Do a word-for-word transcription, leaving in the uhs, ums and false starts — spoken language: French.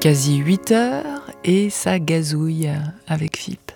quasi huit heures et ça gazouille avec F I P.